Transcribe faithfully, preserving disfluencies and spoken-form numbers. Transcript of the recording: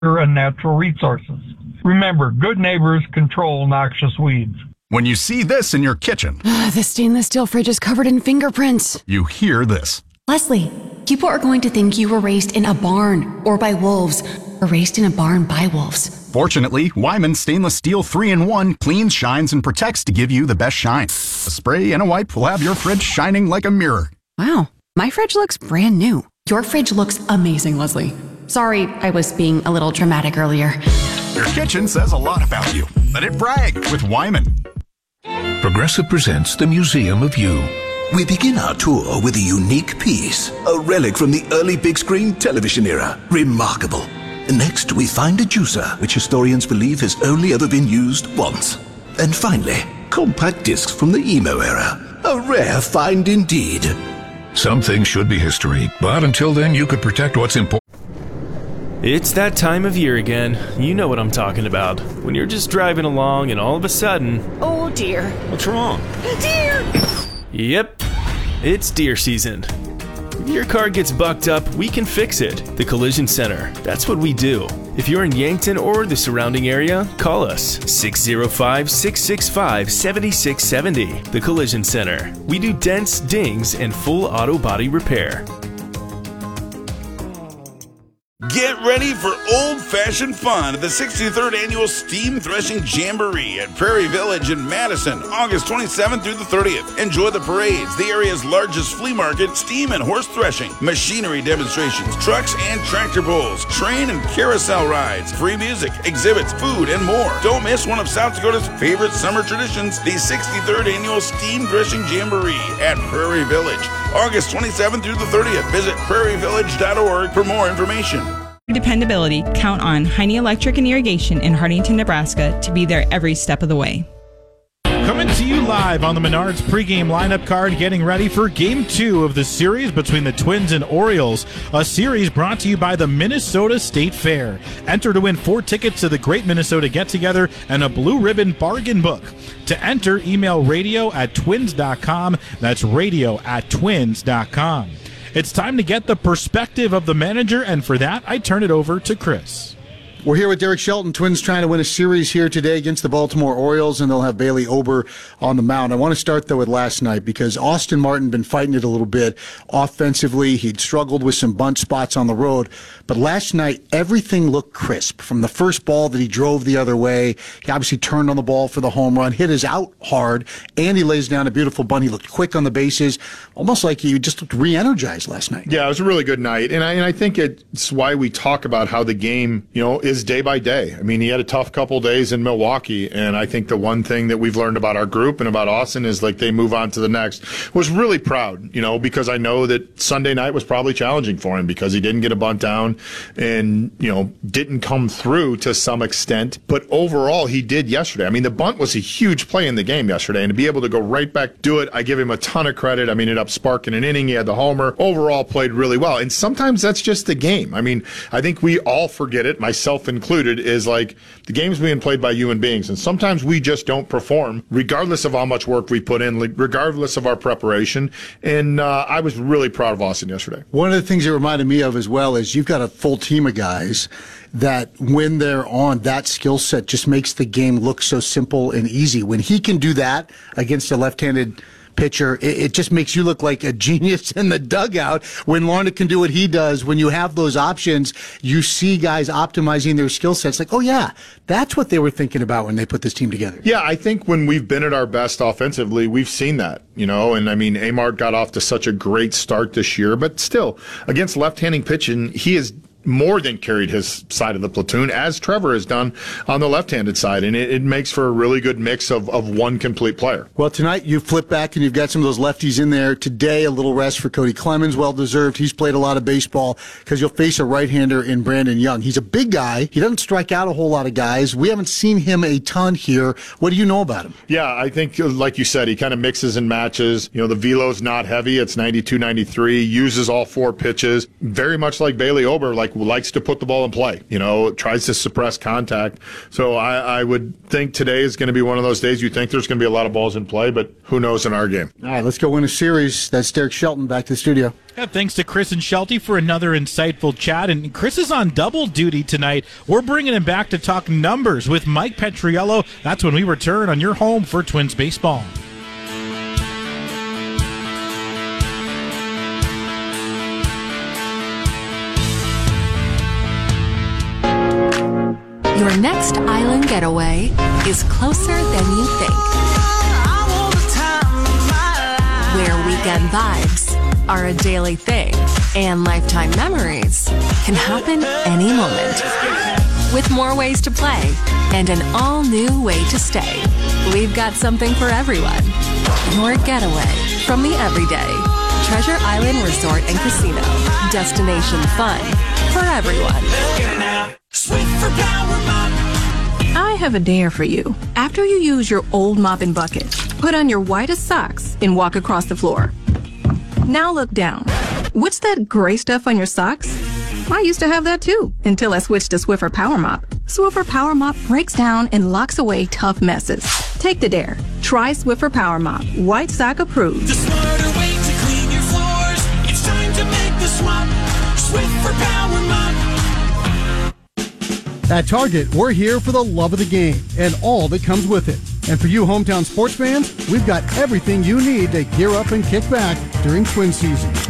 and natural resources. Remember, good neighbors control noxious weeds. When you see this in your kitchen, The stainless steel fridge is covered in fingerprints. you hear this. Leslie, people are going to think you were raised in a barn or by wolves or raised in a barn by wolves. Fortunately, Wyman Stainless Steel three in one cleans, shines, and protects to give you the best shine. A spray and a wipe will have your fridge shining like a mirror. Wow, my fridge looks brand new. Your fridge looks amazing, Leslie. Sorry, I was being a little dramatic earlier. Your kitchen says a lot about you. Let it brag with Wyman. Progressive presents the Museum of You. We begin our tour with a unique piece, a relic from the early big screen television era. Remarkable. Next, we find a juicer, which historians believe has only ever been used once. And finally, compact discs from the emo era. A rare find indeed. Some things should be history, but until then, you could protect what's important. It's that time of year again. You know what I'm talking about. When you're just driving along and all of a sudden... Oh dear. What's wrong? Deer! Yep, it's deer season. If your car gets bucked up, we can fix it. The Collision Center. That's what we do. If you're in Yankton or the surrounding area, call us six oh five, six six five, seven six seven oh. The Collision Center. We do dents, dings, and full auto body repair. Get ready for old-fashioned fun at the sixty-third Annual Steam Threshing Jamboree at Prairie Village in Madison, August twenty-seventh through the thirtieth. Enjoy the parades, the area's largest flea market, steam and horse threshing, machinery demonstrations, trucks and tractor pulls, train and carousel rides, free music, exhibits, food, and more. Don't miss one of South Dakota's favorite summer traditions, the sixty-third Annual Steam Threshing Jamboree at Prairie Village, August twenty-seventh through the thirtieth. Visit prairie village dot org for more information. Dependability, count on Heine Electric and Irrigation in Hartington, Nebraska to be there every step of the way. Coming to you live on the Menards pregame lineup card, getting ready for game two of the series between the Twins and Orioles, a series brought to you by the Minnesota State Fair. Enter to win four tickets to the Great Minnesota Get-Together and a Blue Ribbon bargain book. To enter, email radio at twins dot com. That's radio at twins dot com. It's time to get the perspective of the manager, and for that, I turn it over to Chris. We're here with Derek Shelton. Twins trying to win a series here today against the Baltimore Orioles, and they'll have Bailey Ober on the mound. I want to start, though, with last night because Austin Martin been fighting it a little bit offensively. He'd struggled with some bunt spots on the road. But last night, everything looked crisp. From the first ball that he drove the other way, he obviously turned on the ball for the home run, hit his out hard, and he lays down a beautiful bunt. He looked quick on the bases, almost like he just looked re-energized last night. Yeah, it was a really good night. And I, and I think it's why we talk about how the game, you know, is day by day. I mean, he had a tough couple days in Milwaukee, and I think the one thing that we've learned about our group and about Austin is like they move on to the next. Was really proud, you know, because I know that Sunday night was probably challenging for him because he didn't get a bunt down and, you know, didn't come through to some extent. But overall, he did yesterday. I mean, the bunt was a huge play in the game yesterday, and to be able to go right back, do it, I give him a ton of credit. I mean, ended up sparking an inning. He had the homer. Overall, played really well. And sometimes that's just the game. I mean, I think we all forget it, myself included, is like the game's being played by human beings, and sometimes we just don't perform regardless of how much work we put in, regardless of our preparation. And uh, I was really proud of Austin yesterday. One of the things it reminded me of as well is you've got a full team of guys that when they're on, that skill set just makes the game look so simple and easy. When he can do that against a left-handed pitcher, it, it just makes you look like a genius in the dugout. When Larnach can do what he does, when you have those options, you see guys optimizing their skill sets. Like, oh yeah, that's what they were thinking about when they put this team together. Yeah, I think when we've been at our best offensively, we've seen that, you know, and I mean, Amart got off to such a great start this year, but still, against left-handing pitching, he is more than carried his side of the platoon, as Trevor has done on the left-handed side, and it, it makes for a really good mix of, of one complete player. Well, tonight you flip back and you've got some of those lefties in there. Today, a little rest for Cody Clemens, well-deserved. He's played a lot of baseball because you'll face a right-hander in Brandon Young. He's a big guy. He doesn't strike out a whole lot of guys. We haven't seen him a ton here. What do you know about him? Yeah, I think, like you said, he kind of mixes and matches. You know, the velo's not heavy. It's ninety-two, ninety-three, uses all four pitches. Very much like Bailey Ober, like likes to put the ball in play, you know, tries to suppress contact. So I, I would think today is going to be one of those days you think there's going to be a lot of balls in play, but who knows in our game. All right, let's go win a series. That's Derek Shelton. Back to the studio. Yeah, thanks to Chris and Shelty for another insightful chat. And Chris is on double duty tonight. We're bringing him back to talk numbers with Mike Petriello. That's when we return on your home for Twins baseball. Your next island getaway is closer than you think. Where weekend vibes are a daily thing and lifetime memories can happen any moment. With more ways to play and an all-new way to stay, we've got something for everyone. Your getaway from the everyday. Treasure Island Resort and Casino. Destination fun for everyone. I have a dare for you. After you use your old mop and bucket, put on your whitest socks and walk across the floor. Now look down. What's that gray stuff on your socks? I used to have that too, until I switched to Swiffer Power Mop. Swiffer Power Mop breaks down and locks away tough messes. Take the dare. Try Swiffer Power Mop. White sock approved. The smarter way to clean your floors. It's time to make the swap. Swiffer Power Mop. At Target, we're here for the love of the game and all that comes with it. And for you hometown sports fans, we've got everything you need to gear up and kick back during Twin season.